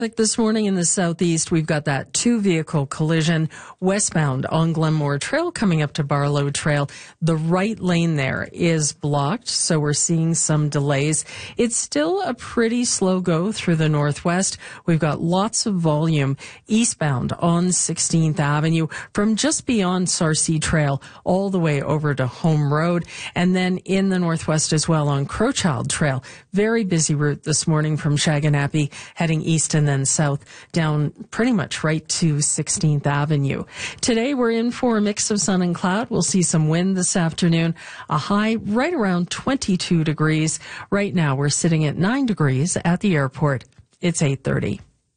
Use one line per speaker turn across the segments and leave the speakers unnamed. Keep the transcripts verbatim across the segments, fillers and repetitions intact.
Like this morning in the southeast, we've got that two-vehicle collision westbound on Glenmore Trail coming up to Barlow Trail. The right lane there is blocked, so we're seeing some delays. It's still a pretty slow go through the northwest. We've got lots of volume eastbound on sixteenth Avenue from just beyond Sarcee Trail all the way over to Home Road. And then in the northwest as well on Crowchild Trail. Very busy route this morning from Shaganappi heading east and then south down pretty much right to sixteenth Avenue. Today we're in for a mix of sun and cloud. We'll see some wind this afternoon, a high right around twenty-two degrees. Right now we're sitting at nine degrees at the airport. It's eight thirty.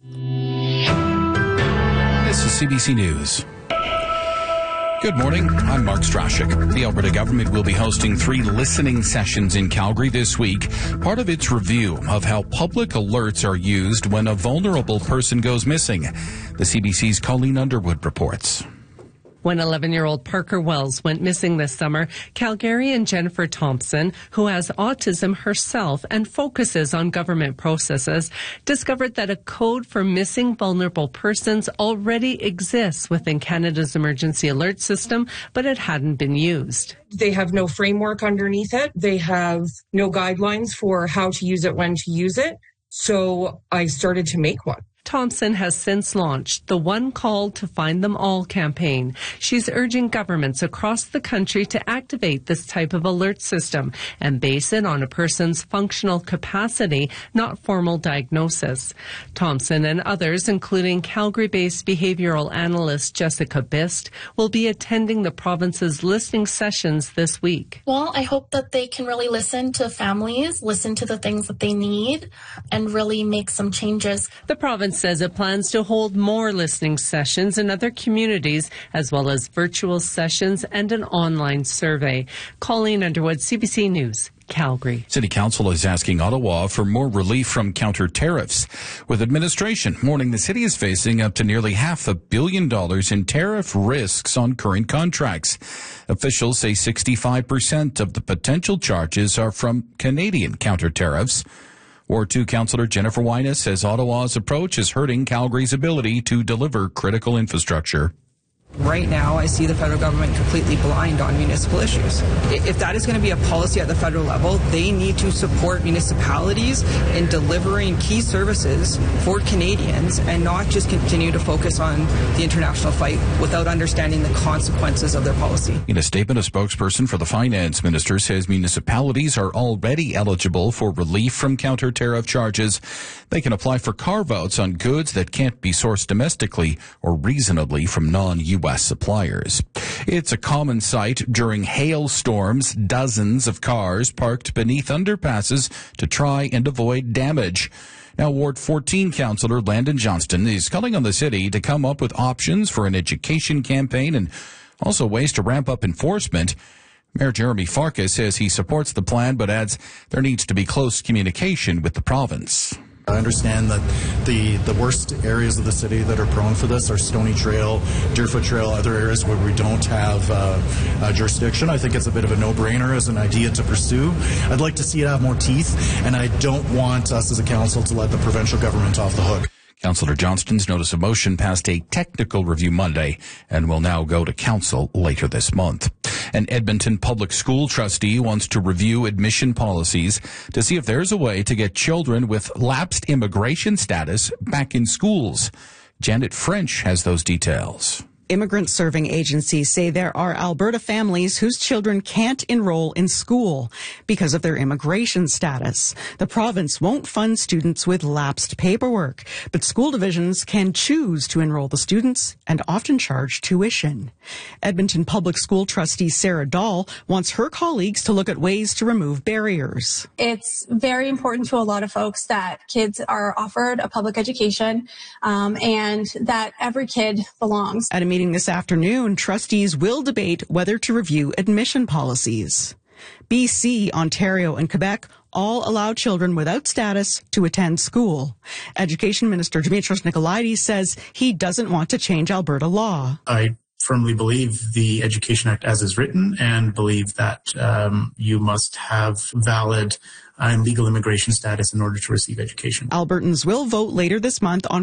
This is C B C News. Good morning. I'm Mark Strashik. The Alberta government will be hosting three listening sessions in Calgary this week, part of its review of how public alerts are used when a vulnerable person goes missing. The C B C's Colleen Underwood reports.
When eleven-year-old Parker Wells went missing this summer, Calgarian Jennifer Thompson, who has autism herself and focuses on government processes, discovered that a code for missing vulnerable persons already exists within Canada's emergency alert system, but it hadn't been used.
They have no framework underneath it. They have no guidelines for how to use it, when to use it. So I started to make one.
Thompson has since launched the One Call to Find Them All campaign. She's urging governments across the country to activate this type of alert system and base it on a person's functional capacity, not formal diagnosis. Thompson and others, including Calgary-based behavioral analyst Jessica Bist, will be attending the province's listening sessions this week.
Well, I hope that they can really listen to families, listen to the things that they need, and really make some changes.
The province says it plans to hold more listening sessions in other communities, as well as virtual sessions and an online survey. Colleen Underwood, C B C News, Calgary.
City Council is asking Ottawa for more relief from counter tariffs, with administration warning the city is facing up to nearly half a billion dollars in tariff risks on current contracts. Officials say sixty-five percent of the potential charges are from Canadian counter tariffs. Ward two Councillor Jennifer Wyness says Ottawa's approach is hurting Calgary's ability to deliver critical infrastructure.
Right now, I see the federal government completely blind on municipal issues. If that is going to be a policy at the federal level, they need to support municipalities in delivering key services for Canadians and not just continue to focus on the international fight without understanding the consequences of their policy.
In a statement, a spokesperson for the finance minister says municipalities are already eligible for relief from counter-tariff charges. They can apply for carve-outs on goods that can't be sourced domestically or reasonably from non-U S suppliers. It's a common sight during hailstorms, dozens of cars parked beneath underpasses to try and avoid damage. Now, Ward fourteen Councillor Landon Johnston is calling on the city to come up with options for an education campaign and also ways to ramp up enforcement. Mayor Jeremy Farkas says he supports the plan, but adds there needs to be close communication with the province.
I understand that the, the worst areas of the city that are prone for this are Stony Trail, Deerfoot Trail, other areas where we don't have uh, uh, jurisdiction. I think it's a bit of a no-brainer as an idea to pursue. I'd like to see it have more teeth, and I don't want us as a council to let the provincial government off the hook.
Councillor Johnston's notice of motion passed a technical review Monday and will now go to council later this month. An Edmonton public school trustee wants to review admission policies to see if there's a way to get children with lapsed immigration status back in schools. Janet French has those details.
Immigrant serving agencies say there are Alberta families whose children can't enroll in school because of their immigration status. The province won't fund students with lapsed paperwork, but school divisions can choose to enroll the students and often charge tuition. Edmonton Public School trustee Sarah Dahl wants her colleagues to look at ways to remove barriers.
It's very important to a lot of folks that kids are offered a public education um, and that every kid belongs.
At a meeting this afternoon, trustees will debate whether to review admission policies. B C, Ontario, and Quebec all allow children without status to attend school. Education Minister Dimitris Nicolaides says he doesn't want to change Alberta law.
I firmly believe the Education Act as is written and believe that um, you must have valid and legal immigration status in order to receive education.
Albertans will vote later this month on